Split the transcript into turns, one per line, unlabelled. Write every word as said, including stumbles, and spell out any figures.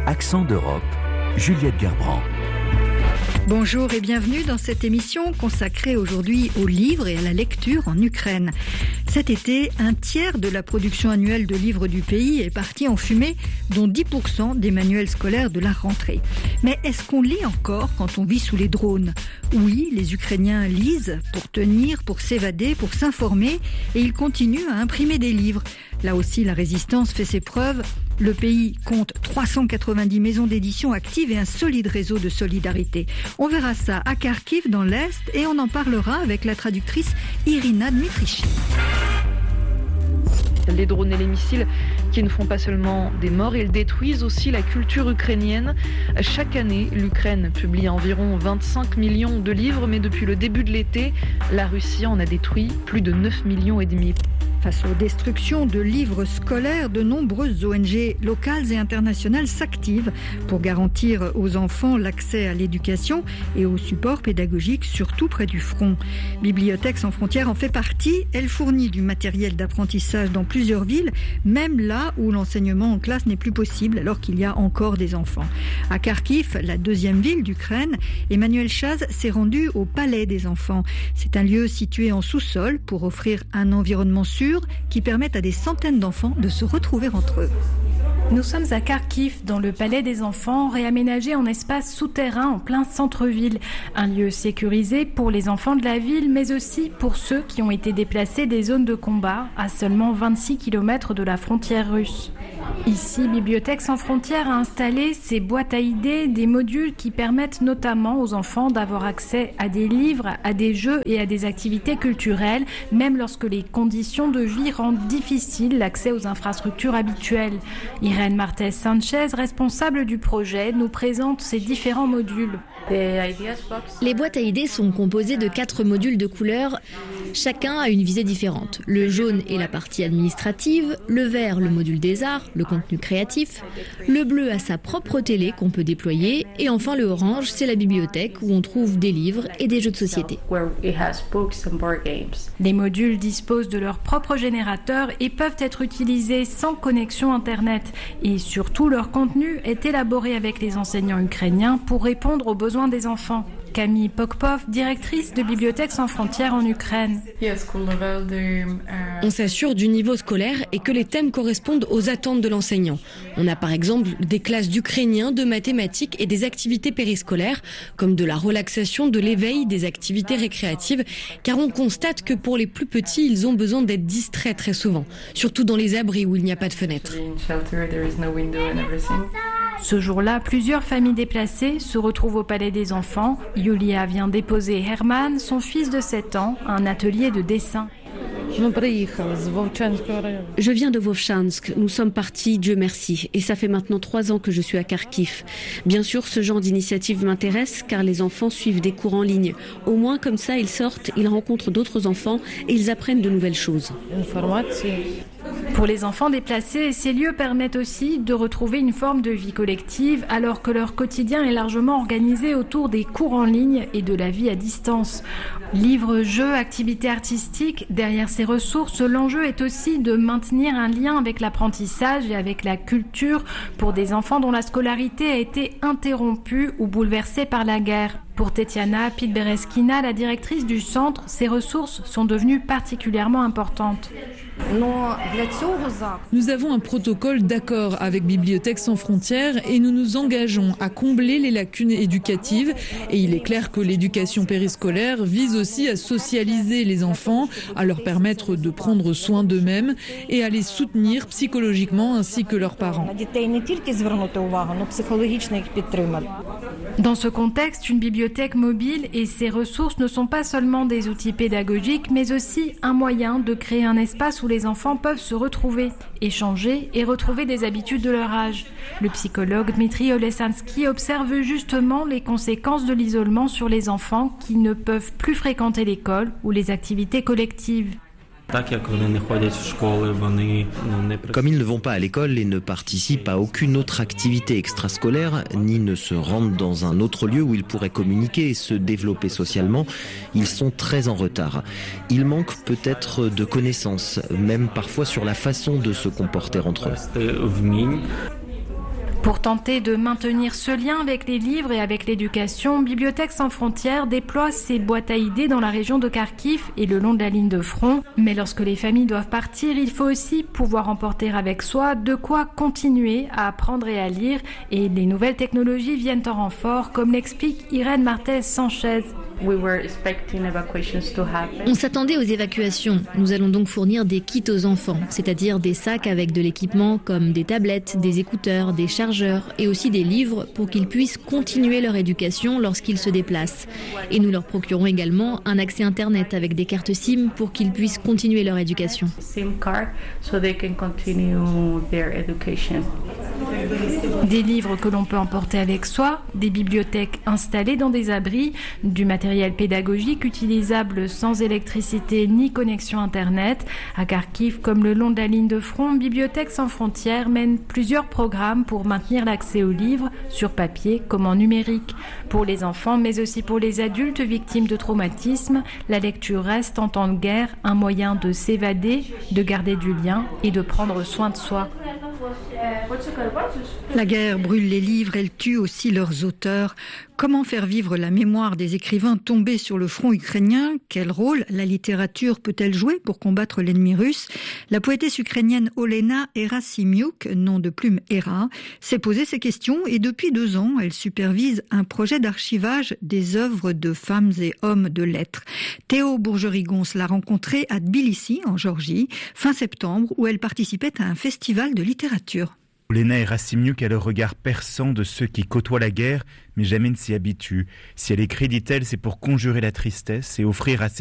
Accent d'Europe, Juliette Gerbrand.
Bonjour et bienvenue dans cette émission consacrée aujourd'hui aux livres et à la lecture en Ukraine. Cet été, un tiers de la production annuelle de livres du pays est parti en fumée, dont dix pour cent des manuels scolaires de la rentrée. Mais est-ce qu'on lit encore quand on vit sous les drones ? Oui, les Ukrainiens lisent pour tenir, pour s'évader, pour s'informer, et ils continuent à imprimer des livres. Là aussi, la résistance fait ses preuves. Le pays compte trois cent quatre-vingt-dix maisons d'édition actives et un solide réseau de solidarité. On verra ça à Kharkiv, dans l'Est, et on en parlera avec la traductrice Irina Dmitrichi.
Les drones et les missiles qui ne font pas seulement des morts, ils détruisent aussi la culture ukrainienne. Chaque année, l'Ukraine publie environ vingt-cinq millions de livres, mais depuis le début de l'été, la Russie en a détruit plus de neuf millions et demi.
Face aux destructions de livres scolaires, de nombreuses O N G locales et internationales s'activent pour garantir aux enfants l'accès à l'éducation et au support pédagogique, surtout près du front. Bibliothèques sans frontières en fait partie. Elle fournit du matériel d'apprentissage dans plusieurs villes, même là où l'enseignement en classe n'est plus possible, alors qu'il y a encore des enfants. À Kharkiv, la deuxième ville d'Ukraine, Emmanuel Chaz s'est rendu au Palais des enfants. C'est un lieu situé en sous-sol pour offrir un environnement sûr qui permettent à des centaines d'enfants de se retrouver entre eux.
Nous sommes à Kharkiv, dans le Palais des enfants, réaménagé en espace souterrain en plein centre-ville. Un lieu sécurisé pour les enfants de la ville, mais aussi pour ceux qui ont été déplacés des zones de combat, à seulement vingt-six kilomètres de la frontière russe. Ici, Bibliothèques sans frontières a installé ces boîtes à idées, des modules qui permettent notamment aux enfants d'avoir accès à des livres, à des jeux et à des activités culturelles, même lorsque les conditions de vie rendent difficile l'accès aux infrastructures habituelles. Irène Martès Sanchez, responsable du projet, nous présente ces différents modules.
Les boîtes à idées sont composées de quatre modules de couleurs. Chacun a une visée différente. Le jaune est la partie administrative, le vert le module des arts, le contenu créatif, le bleu a sa propre télé qu'on peut déployer, et enfin le orange, c'est la bibliothèque où on trouve des livres et des jeux de société.
Les modules disposent de leur propre générateur et peuvent être utilisés sans connexion Internet. Et surtout, leur contenu est élaboré avec les enseignants ukrainiens pour répondre aux besoins des enfants. Camille Pokpov, directrice de Bibliothèques sans frontières en Ukraine.
On s'assure du niveau scolaire et que les thèmes correspondent aux attentes de l'enseignant. On a par exemple des classes d'ukrainien, de mathématiques et des activités périscolaires, comme de la relaxation, de l'éveil, des activités récréatives, car on constate que pour les plus petits, ils ont besoin d'être distraits très souvent, surtout dans les abris où il n'y a pas de fenêtre.
Ce jour-là, plusieurs familles déplacées se retrouvent au Palais des enfants. Yulia vient déposer Herman, son fils de sept ans, à un atelier de dessin.
Je viens de Vovchansk, nous sommes partis, Dieu merci, et ça fait maintenant trois ans que je suis à Kharkiv. Bien sûr, ce genre d'initiative m'intéresse car les enfants suivent des cours en ligne. Au moins comme ça, ils sortent, ils rencontrent d'autres enfants et ils apprennent de nouvelles choses.
Pour les enfants déplacés, ces lieux permettent aussi de retrouver une forme de vie collective alors que leur quotidien est largement organisé autour des cours en ligne et de la vie à distance. Livres, jeux, activités artistiques, derrière ces ressources, l'enjeu est aussi de maintenir un lien avec l'apprentissage et avec la culture pour des enfants dont la scolarité a été interrompue ou bouleversée par la guerre. Pour Tetiana Pitbereskina, la directrice du centre, ces ressources sont devenues particulièrement importantes.
Nous avons un protocole d'accord avec Bibliothèques sans frontières et nous nous engageons à combler les lacunes éducatives. Et il est clair que l'éducation périscolaire vise aussi à socialiser les enfants, à leur permettre de prendre soin d'eux-mêmes et à les soutenir psychologiquement ainsi que leurs parents.
Dans ce contexte, une bibliothèque mobile et ses ressources ne sont pas seulement des outils pédagogiques, mais aussi un moyen de créer un espace où les enfants peuvent se retrouver, échanger et retrouver des habitudes de leur âge. Le psychologue Dmitri Olesansky observe justement les conséquences de l'isolement sur les enfants qui ne peuvent plus fréquenter l'école ou les activités collectives.
Comme ils ne vont pas à l'école et ne participent à aucune autre activité extrascolaire, ni ne se rendent dans un autre lieu où ils pourraient communiquer et se développer socialement, ils sont très en retard. Il manque peut-être de connaissances, même parfois sur la façon de se comporter entre eux.
Pour tenter de maintenir ce lien avec les livres et avec l'éducation, Bibliothèques sans frontières déploie ses boîtes à idées dans la région de Kharkiv et le long de la ligne de front. Mais lorsque les familles doivent partir, il faut aussi pouvoir emporter avec soi de quoi continuer à apprendre et à lire. Et les nouvelles technologies viennent en renfort, comme l'explique Irène Martez-Sanchez.
On s'attendait aux évacuations. Nous allons donc fournir des kits aux enfants, c'est-à-dire des sacs avec de l'équipement comme des tablettes, des écouteurs, des chargeurs et aussi des livres pour qu'ils puissent continuer leur éducation lorsqu'ils se déplacent. Et nous leur procurons également un accès Internet avec des cartes SIM pour qu'ils puissent continuer leur éducation.
Des livres que l'on peut emporter avec soi, des bibliothèques installées dans des abris, du matériel pédagogique utilisable sans électricité ni connexion Internet. À Kharkiv, comme le long de la ligne de front, Bibliothèques sans frontières mène plusieurs programmes pour maintenir l'accès aux livres, sur papier comme en numérique. Pour les enfants, mais aussi pour les adultes victimes de traumatismes, la lecture reste en temps de guerre un moyen de s'évader, de garder du lien et de prendre soin de soi.
La guerre brûle les livres, elle tue aussi leurs auteurs. Comment faire vivre la mémoire des écrivains tombés sur le front ukrainien? Quel rôle la littérature peut-elle jouer pour combattre l'ennemi russe? La poétesse ukrainienne Olena Erassimiuk, nom de plume Hera, s'est posé ces questions et depuis deux ans, elle supervise un projet d'archivage des œuvres de femmes et hommes de lettres. Théo Bourgerigons l'a rencontrée à Tbilissi, en Géorgie, fin septembre, où elle participait à un festival de littérature.
Olena Erassimiuk a le regard perçant de ceux qui côtoient la guerre, mais jamais ne s'y habituent. Si elle écrit, dit-elle, c'est pour conjurer la tristesse et offrir à ses